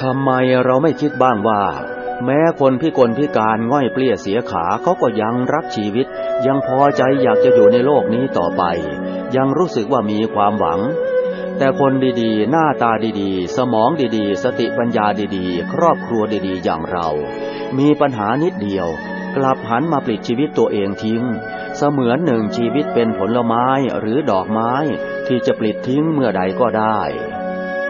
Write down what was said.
ทำไมเราไม่คิดบ้างว่าแม้คนพิกลพิการง่อยเปลี้ยเสียขาเขาก็ยังรักชีวิตยังพอใจอยากจะอยู่ในโลกนี้ต่อไปยังรู้สึกว่ามีความหวังแต่คนดีๆหน้าตาดีๆสมองดีๆสติปัญญาดีๆครอบครัวดีๆอย่างเรามีปัญหานิดเดียวกลับหันมาปลิดชีวิตตัวเองทิ้งเสมือนหนึ่งชีวิตเป็นผลไม้หรือดอกไม้ที่จะปลิดทิ้งเมื่อใดก็ได้